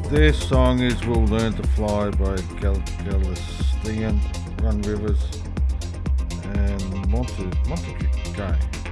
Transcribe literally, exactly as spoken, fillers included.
Their song is We'll Learn to Fly by Gal Galician, Run Rivers, and Monte Monte Gay.